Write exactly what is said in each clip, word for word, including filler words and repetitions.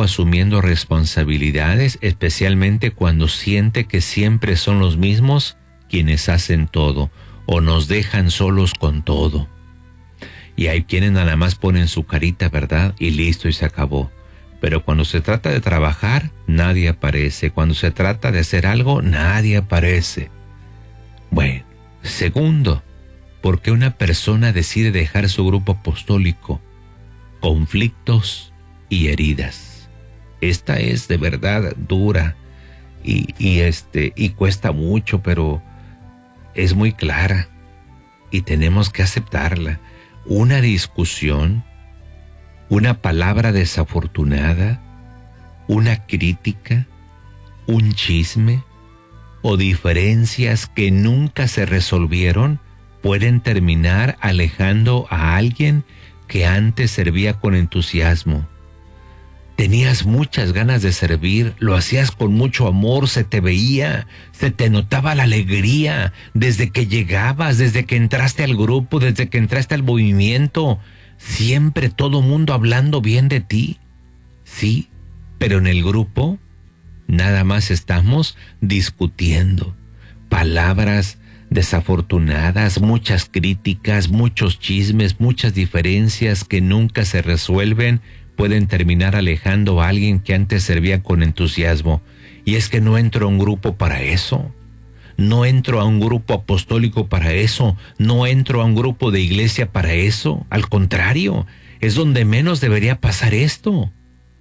tiempo asumiendo responsabilidades, especialmente cuando siente que siempre son los mismos quienes hacen todo o nos dejan solos con todo. Y hay quienes nada más ponen su carita, ¿verdad? Y listo, y se acabó. Pero cuando se trata de trabajar, nadie aparece. Cuando se trata de hacer algo, nadie aparece. Bueno, segundo, ¿por qué una persona decide dejar su grupo apostólico? Conflictos y heridas. Esta es de verdad dura y, y, este, y cuesta mucho, pero es muy clara y tenemos que aceptarla. Una discusión, una palabra desafortunada, una crítica, un chisme o diferencias que nunca se resolvieron pueden terminar alejando a alguien que antes servía con entusiasmo. Tenías muchas ganas de servir, lo hacías con mucho amor, se te veía, se te notaba la alegría desde que llegabas, desde que entraste al grupo, desde que entraste al movimiento. Siempre todo mundo hablando bien de ti. Sí, pero en el grupo nada más estamos discutiendo. Palabras desafortunadas, muchas críticas, muchos chismes, muchas diferencias que nunca se resuelven, pueden terminar alejando a alguien que antes servía con entusiasmo. Y es que no entro a un grupo para eso. No entro a un grupo apostólico para eso. No entro a un grupo de iglesia para eso. Al contrario, es donde menos debería pasar esto.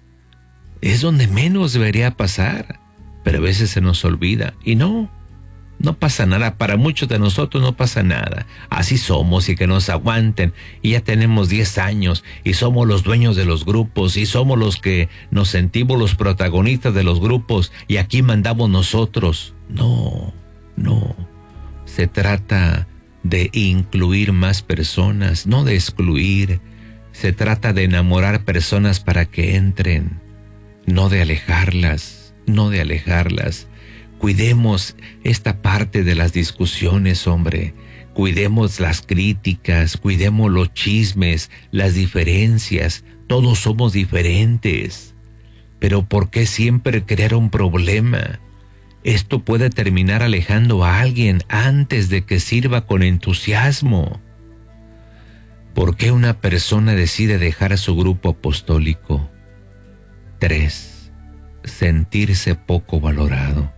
Es donde menos debería pasar. Pero a veces se nos olvida. Y no, no pasa nada. Para muchos de nosotros no pasa nada. Así somos y que nos aguanten. Y ya tenemos diez años y somos los dueños de los grupos y somos los que nos sentimos los protagonistas de los grupos y aquí mandamos nosotros. No, no. Se trata de incluir más personas, no de excluir. Se trata de enamorar personas para que entren, no de alejarlas, no de alejarlas. Cuidemos esta parte de las discusiones, hombre. Cuidemos las críticas, cuidemos los chismes, las diferencias. Todos somos diferentes. Pero ¿por qué siempre crear un problema? Esto puede terminar alejando a alguien antes de que sirva con entusiasmo. ¿Por qué una persona decide dejar a su grupo apostólico? Tres, sentirse poco valorado.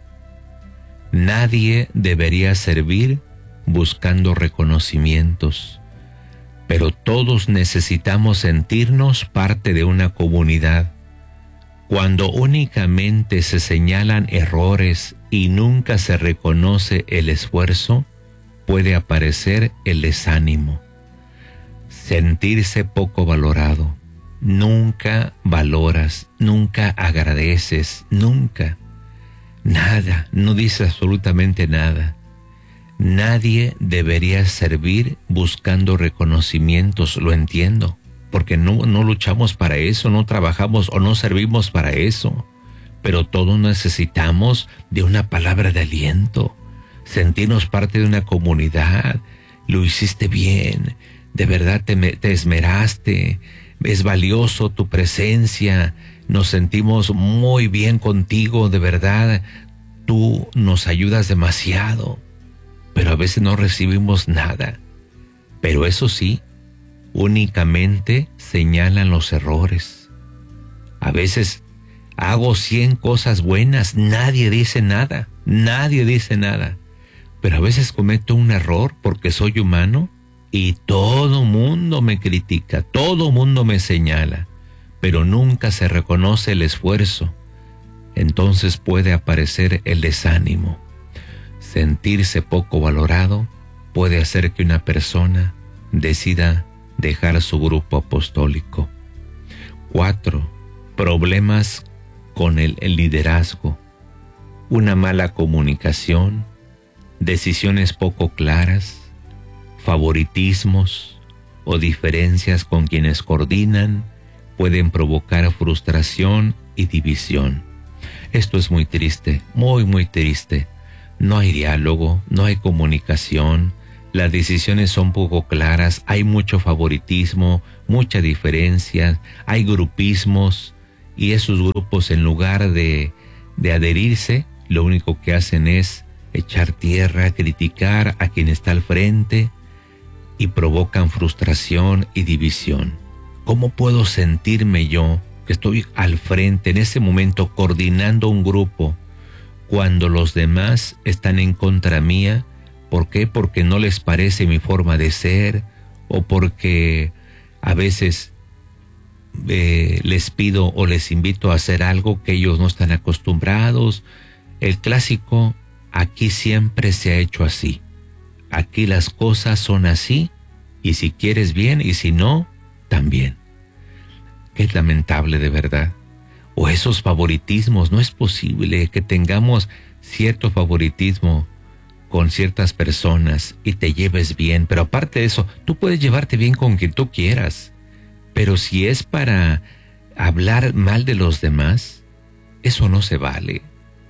Nadie debería servir buscando reconocimientos, pero todos necesitamos sentirnos parte de una comunidad. Cuando únicamente se señalan errores y nunca se reconoce el esfuerzo, puede aparecer el desánimo. Sentirse poco valorado. Nunca valoras, nunca agradeces, nunca. Nada, no dice absolutamente nada. Nadie debería servir buscando reconocimientos, lo entiendo, porque no, no luchamos para eso, no trabajamos o no servimos para eso, pero todos necesitamos de una palabra de aliento, sentirnos parte de una comunidad. Lo hiciste bien, de verdad te, te esmeraste, es valioso tu presencia. Nos sentimos muy bien contigo, de verdad, tú nos ayudas demasiado, pero a veces no recibimos nada. Pero eso sí, únicamente señalan los errores. A veces hago cien cosas buenas, nadie dice nada, nadie dice nada, pero a veces cometo un error porque soy humano y todo mundo me critica, todo mundo me señala, pero nunca se reconoce el esfuerzo. Entonces puede aparecer el desánimo. Sentirse poco valorado puede hacer que una persona decida dejar su grupo apostólico. Cuatro, problemas con el, el liderazgo. Una mala comunicación, decisiones poco claras, favoritismos o diferencias con quienes coordinan pueden provocar frustración y división. Esto es muy triste, muy, muy triste. No hay diálogo, no hay comunicación, las decisiones son poco claras, hay mucho favoritismo, mucha diferencia, hay grupismos y esos grupos, en lugar de, de adherirse, lo único que hacen es echar tierra, criticar a quien está al frente y provocan frustración y división. ¿Cómo puedo sentirme yo, que estoy al frente en ese momento coordinando un grupo, cuando los demás están en contra mía? ¿Por qué? Porque no les parece mi forma de ser, o porque a veces eh, les pido o les invito a hacer algo que ellos no están acostumbrados. El clásico, aquí siempre se ha hecho así. Aquí las cosas son así, y si quieres bien, y si no, también. Qué lamentable, de verdad. O esos favoritismos, no es posible que tengamos cierto favoritismo con ciertas personas y te lleves bien, pero aparte de eso, tú puedes llevarte bien con quien tú quieras, pero si es para hablar mal de los demás, eso no se vale.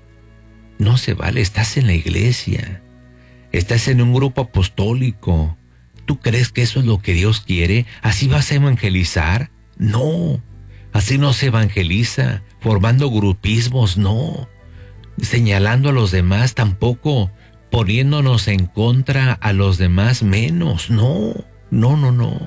No se vale. Estás en la iglesia, estás en un grupo apostólico. ¿Tú crees que eso es lo que Dios quiere? ¿Así vas a evangelizar? No, así no se evangeliza, formando grupismos, no, señalando a los demás tampoco, poniéndonos en contra a los demás menos, no, no, no, no.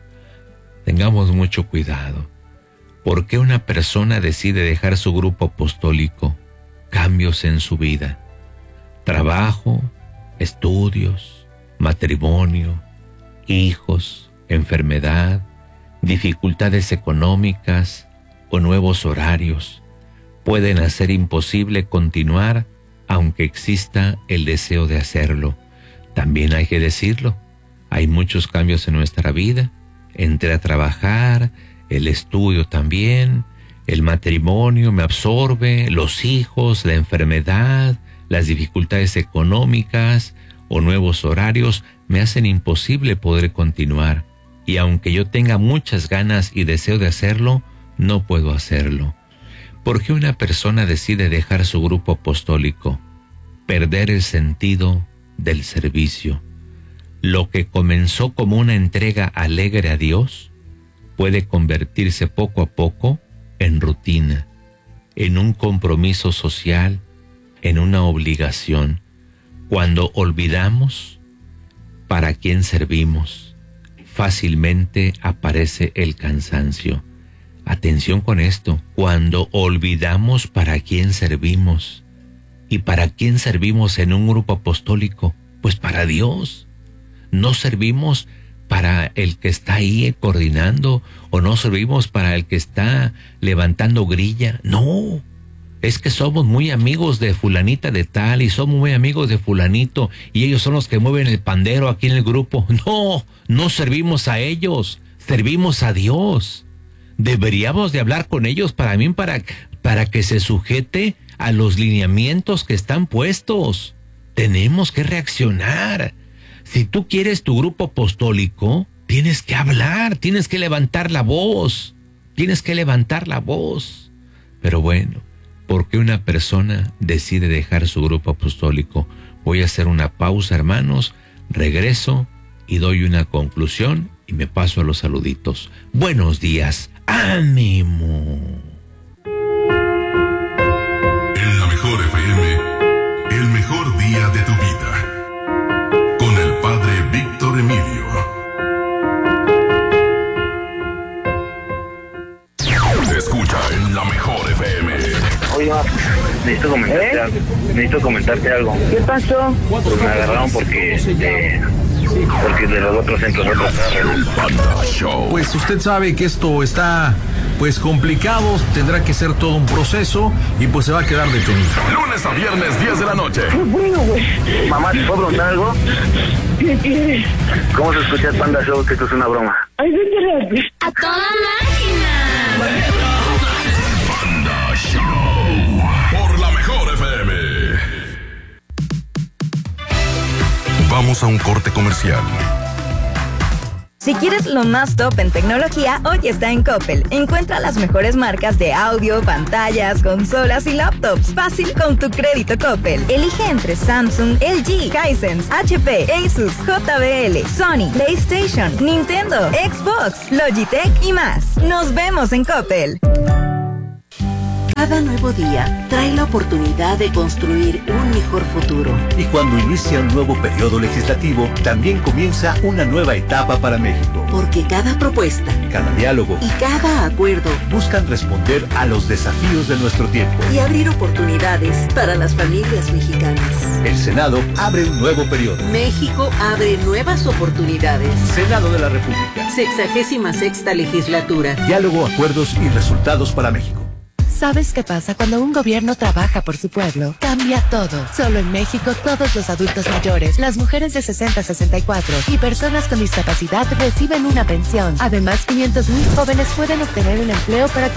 Tengamos mucho cuidado. ¿Por qué una persona decide dejar su grupo apostólico? Cambios en su vida, trabajo, estudios, matrimonio, hijos, enfermedad, dificultades económicas o nuevos horarios pueden hacer imposible continuar, aunque exista el deseo de hacerlo. También hay que decirlo, hay muchos cambios en nuestra vida. Entré a trabajar, el estudio también, el matrimonio me absorbe, los hijos, la enfermedad, las dificultades económicas o nuevos horarios me hacen imposible poder continuar. Y aunque yo tenga muchas ganas y deseo de hacerlo, no puedo hacerlo. ¿Por qué una persona decide dejar su grupo apostólico? Perder el sentido del servicio. Lo que comenzó como una entrega alegre a Dios puede convertirse poco a poco en rutina, en un compromiso social, en una obligación. Cuando olvidamos para quién servimos, fácilmente aparece el cansancio. Atención con esto, cuando olvidamos para quién servimos. ¿Y para quién servimos en un grupo apostólico? Pues para Dios. No servimos para el que está ahí coordinando, o no servimos para el que está levantando grilla. No, es que somos muy amigos de fulanita de tal, y somos muy amigos de fulanito, y ellos son los que mueven el pandero aquí en el grupo. No, no servimos a ellos, servimos a Dios. Deberíamos de hablar con ellos para mí, para, para que se sujete a los lineamientos que están puestos. Tenemos que reaccionar. Si tú quieres tu grupo apostólico, tienes que hablar, tienes que levantar la voz, tienes que levantar la voz. Pero bueno, ¿por qué una persona decide dejar su grupo apostólico? Voy a hacer una pausa, hermanos, regreso y doy una conclusión y me paso a los saluditos. Buenos días, ánimo. En la mejor F M, el mejor día de tu vida. Con el padre Víctor Emilio. Te escucha en la mejor F M. Oiga, necesito comentarte ¿Eh? algo. Necesito comentarte algo. ¿Qué pasó? Pues me agarraron porque este, porque de los otros centros otros carros. Pues usted sabe que esto está pues complicado, tendrá que ser todo un proceso y pues se va a quedar detenido. Lunes a viernes, diez de la noche. Qué bueno, güey. Mamá, ¿te puedo preguntar algo? ¿Qué quieres? ¿Cómo se escucha el Panda Show? Que esto es una broma. Ay, vete ¡A toda máquina! Panda Show. Por la mejor F M. Vamos a un corte comercial. Si quieres lo más top en tecnología, hoy está en Coppel. Encuentra las mejores marcas de audio, pantallas, consolas y laptops. Fácil con tu crédito Coppel. Elige entre Samsung, L G, Hisense, H P, Asus, J B L, Sony, PlayStation, Nintendo, Xbox, Logitech y más. Nos vemos en Coppel. Cada nuevo día trae la oportunidad de construir un mejor futuro. Y cuando inicia un nuevo periodo legislativo, también comienza una nueva etapa para México. Porque cada propuesta, cada diálogo y cada acuerdo buscan responder a los desafíos de nuestro tiempo y abrir oportunidades para las familias mexicanas. El Senado abre un nuevo periodo. México abre nuevas oportunidades. Senado de la República. Sexagésima sexta legislatura. Diálogo, acuerdos y resultados para México. ¿Sabes qué pasa cuando un gobierno trabaja por su pueblo? Cambia todo. Solo en México, todos los adultos mayores, las mujeres de sesenta a sesenta y cuatro y personas con discapacidad reciben una pensión. Además, quinientos mil jóvenes pueden obtener un empleo para